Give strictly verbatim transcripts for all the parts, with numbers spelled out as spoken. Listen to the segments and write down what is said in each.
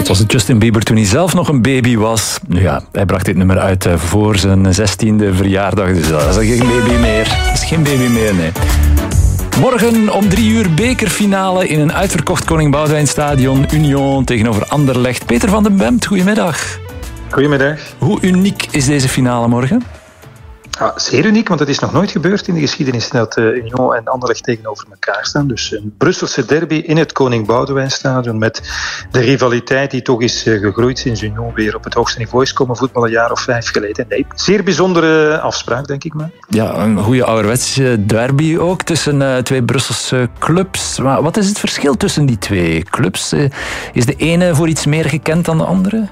Het was Justin Bieber toen hij zelf nog een baby was. Nu ja, hij bracht dit nummer uit voor zijn zestiende verjaardag. Dus dat is geen baby meer. Dat is geen baby meer, nee. Morgen om drie uur bekerfinale in een uitverkocht Koning Boudewijnstadion. Union tegenover Anderlecht. Peter van den Bemt, goedemiddag. Goedemiddag. Hoe uniek is deze finale morgen? Ah, zeer uniek, want het is nog nooit gebeurd in de geschiedenis dat uh, Union en Anderlecht tegenover elkaar staan. Dus een Brusselse derby in het Koning Boudewijnstadion met de rivaliteit die toch is uh, gegroeid sinds Union weer op het hoogste niveau is komen voetballen een jaar of vijf geleden. Nee, zeer bijzondere afspraak, denk ik maar. Ja, een goede ouderwetse derby ook tussen uh, twee Brusselse clubs. Maar wat is het verschil tussen die twee clubs? Uh, is de ene voor iets meer gekend dan de andere?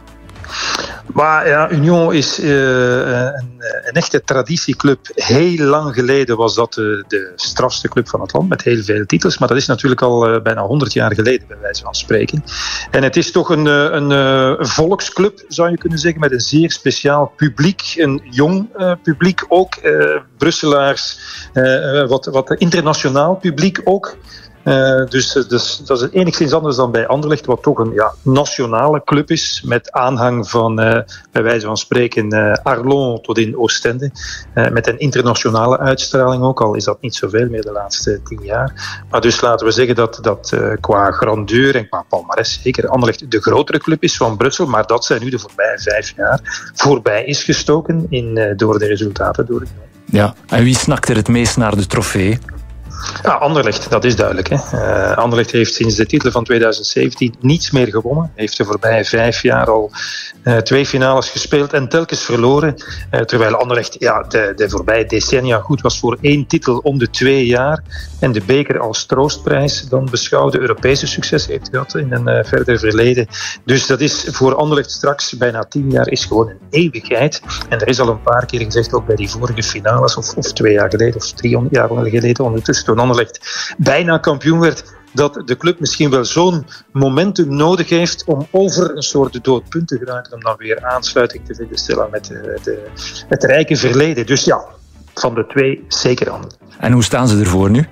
Maar ja, Union is uh, een, een echte traditieclub. Heel lang geleden was dat de, de strafste club van het land met heel veel titels. Maar dat is natuurlijk al uh, bijna honderd jaar geleden, bij wijze van spreken. En het is toch een, een, een volksclub, zou je kunnen zeggen, met een zeer speciaal publiek. Een jong uh, publiek ook. Uh, Brusselaars, uh, wat, wat internationaal publiek ook. Uh, dus, dus dat is enigszins anders dan bij Anderlecht, wat toch een ja, nationale club is, met aanhang van, uh, bij wijze van spreken, uh, Arlon tot in Oostende. Uh, met een internationale uitstraling ook, al is dat niet zoveel meer de laatste tien jaar. Maar dus laten we zeggen dat, dat uh, qua grandeur en qua palmares zeker Anderlecht de grotere club is van Brussel, maar dat zij nu de voorbije vijf jaar voorbij is gestoken in, uh, door de resultaten. Door ja, en wie snakt er het meest naar de trofee? Ja, Anderlecht, dat is duidelijk. Hè. Uh, Anderlecht heeft sinds de titel van tweeduizend zeventien niets meer gewonnen. Heeft de voorbije vijf jaar al uh, twee finales gespeeld en telkens verloren. Uh, terwijl Anderlecht ja, de, de voorbije decennia goed was voor één titel om de twee jaar. En de beker als troostprijs dan beschouwde Europese succes heeft gehad in een uh, verder verleden. Dus dat is voor Anderlecht straks bijna tien jaar is gewoon een eeuwigheid. En er is al een paar keer gezegd, ook bij die vorige finales, of, of twee jaar geleden, of drie jaar geleden ondertussen, toen Anderlecht bijna kampioen werd, dat de club misschien wel zo'n momentum nodig heeft om over een soort doodpunt te geraken, om dan weer aansluiting te vinden stellen met de, de, het rijke verleden. Dus ja, van de twee zeker Anderlecht. En hoe staan ze ervoor nu?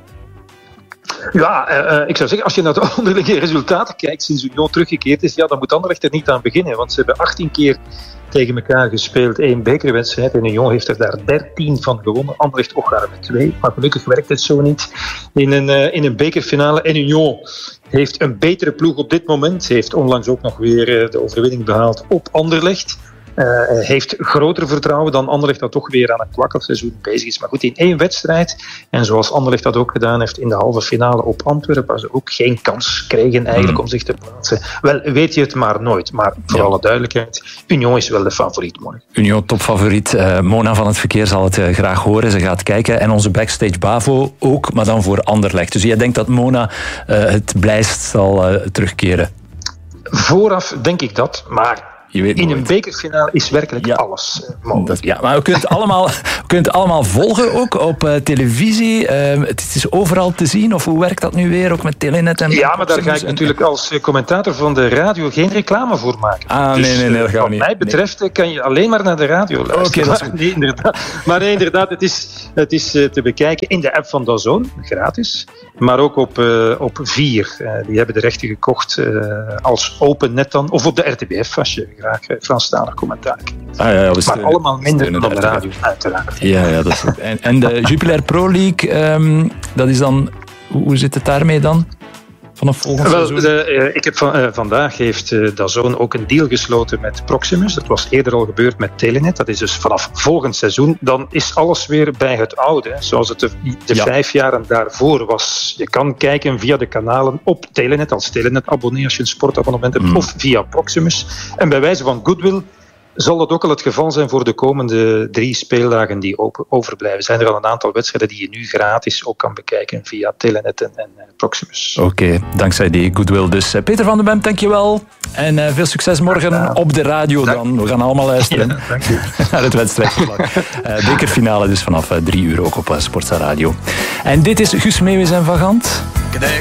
Ja, uh, ik zou zeggen, als je naar de onderlinge resultaten kijkt sinds Union teruggekeerd is, ja, dan moet Anderlecht er niet aan beginnen, want ze hebben achttien keer tegen elkaar gespeeld, één bekerwedstrijd. En Union heeft er daar dertien van gewonnen. Anderlecht ook daar met twee. Maar gelukkig werkt het zo niet in een, uh, in een bekerfinale. En Union heeft een betere ploeg op dit moment. Ze heeft onlangs ook nog weer uh, de overwinning behaald op Anderlecht. Uh, heeft groter vertrouwen dan Anderlecht dat toch weer aan een kwakkelseizoen bezig is. Maar goed, in één wedstrijd, en zoals Anderlecht dat ook gedaan heeft in de halve finale op Antwerpen, waar ze ook geen kans kregen eigenlijk om zich te plaatsen. Wel, weet je het maar nooit. Maar voor ja. alle duidelijkheid, Union is wel de favoriet morgen. Union topfavoriet. Uh, Mona van het Verkeer zal het uh, graag horen. Ze gaat kijken. En onze backstage Bavo ook, maar dan voor Anderlecht. Dus jij denkt dat Mona uh, het blijst zal uh, terugkeren? Vooraf denk ik dat, maar in een bekerfinale is werkelijk ja. alles uh, mogelijk. Dat, ja, maar we kunnen het allemaal, we kunnen het allemaal volgen, ook op uh, televisie. Uh, het is overal te zien, of hoe werkt dat nu weer, ook met Telenet? En ja, maar daar ga ik en, natuurlijk als commentator van de radio geen reclame voor maken. Ah, dus, nee, nee, nee, dat gaan we niet. Wat mij betreft nee. kan je alleen maar naar de radio luisteren. Okay, maar, nee, inderdaad, maar nee, inderdaad, het is, het is uh, te bekijken in de app van D A Z N, gratis. Maar ook op, uh, op vier. Uh, die hebben de rechten gekocht uh, als open net dan. Of op de R T B F, als je graag uh, Franstalig commentaar krijgt. Ah, ja, ja, maar allemaal minder dan de radio, uiteraard. Ja, ja, dat is het. En, en de Jupiler Pro League, um, dat is dan... Hoe zit het daarmee dan? Vanaf volgend Wel, seizoen? De, uh, ik heb van, uh, vandaag heeft uh, D A Z N ook een deal gesloten met Proximus. Dat was eerder al gebeurd met Telenet. Dat is dus vanaf volgend seizoen. Dan is alles weer bij het oude. Zoals het de, de ja. vijf jaren daarvoor was. Je kan kijken via de kanalen op Telenet. Als Telenet-abonnee als je een sportabonnement hebt. Mm. Of via Proximus. En bij wijze van goodwill zal dat ook al het geval zijn voor de komende drie speeldagen die open, overblijven. Zijn er al een aantal wedstrijden die je nu gratis ook kan bekijken via Telenet en, en Proximus. Oké, okay, dankzij die goodwill dus. Peter van den Bemt, dankjewel. En uh, veel succes morgen ja. op de radio dan. Dank. We gaan allemaal luisteren ja, dank je. naar het wedstrijdverslag. uh, bekerfinale dus vanaf uh, drie uur ook op uh, Sportza Radio. En dit is Guus Meeuwis en Van Gant.